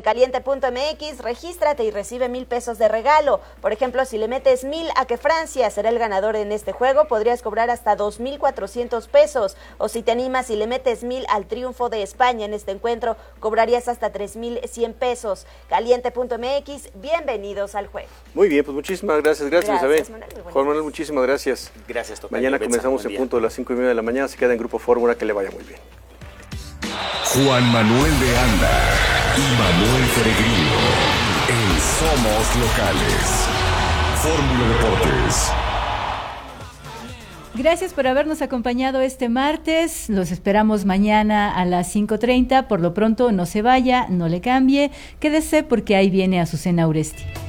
Caliente.mx, regístrate y recibe 1,000 pesos de regalo. Por ejemplo, si le metes 1,000 a que Francia será el ganador en este juego, podrías cobrar hasta 2,400 pesos. O si te animas y le metes 1,000 al triunfo de España en este encuentro, cobrarías hasta 3,100 pesos. Caliente.mx, bienvenidos al juego. Muy bien, pues muchísimas gracias, Isabel. Juan Manuel, muchísimas gracias. Gracias, tocayo. Mañana comenzamos en punto de las 5:30 de la mañana, se queda en Grupo Fórmula, que le vaya muy bien. Juan Manuel de Anda y Manuel Peregrino en Somos Locales. Fórmula Deportes. Gracias por habernos acompañado este martes. Los esperamos mañana a las 5:30. Por lo pronto, no se vaya, no le cambie. Quédese porque ahí viene Azucena Uresti.